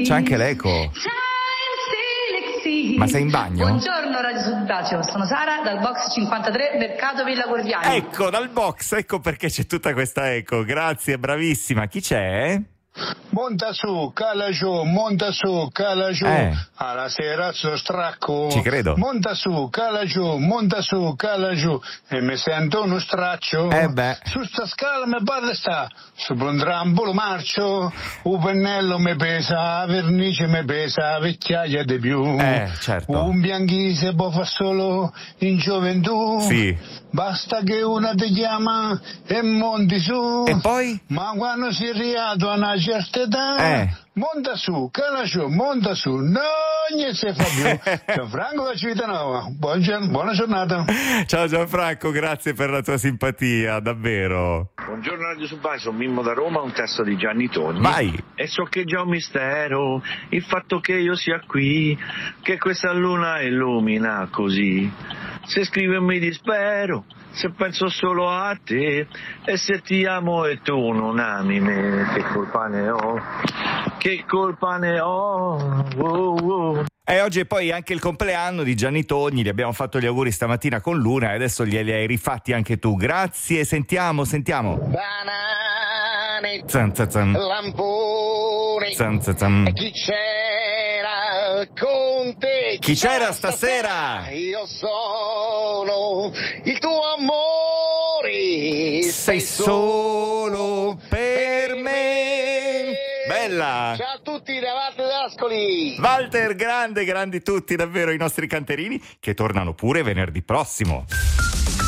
C'è anche l'eco. Ma sei in bagno? Buongiorno Radio Sudaceo, sono Sara dal box 53 Mercato Villa Gordiano. Ecco, dal box, ecco perché c'è tutta questa eco. Grazie, bravissima. Chi c'è? Monta su, cala giù, monta su, cala giù. Alla sera sto stracco. Ci credo. Monta su, cala giù. E mi sento uno straccio. Su sta scala mi pare sta. Sopra un trambulo marcio. Un pennello mi pesa, la vernice mi pesa, vecchiaia di più. Certo. Un bianchise può far solo in gioventù. Sì. Basta che una ti chiama e monti su. E poi? Ma quando si è arrivato a una certa età, monta su, cala giù, monta su, non si fa più. Gianfranco da Civitanova, buona giornata. Ciao Gianfranco, grazie per la tua simpatia, davvero. Buongiorno Radio Subbai, sono Mimmo da Roma, un testo di Gianni Togni. Vai. E so che è già un mistero il fatto che io sia qui, che questa luna illumina così. Se scrivo mi dispero, se penso solo a te, e se ti amo e tu non ami me, che colpa ne ho, che colpa ne ho. E oggi è poi anche il compleanno di Gianni Togni, gli abbiamo fatto gli auguri stamattina con Luna e adesso glieli hai rifatti anche tu. Grazie, sentiamo. Banane, Zan, zan, zan. lamponi, Zan, zan, zan. e chi c'era con te? Chi c'era stasera? Io sono il tuo amore. Sei solo per me. Bella. Ciao a tutti davanti all'Ascoli. Walter, grandi tutti davvero i nostri canterini che tornano pure venerdì prossimo.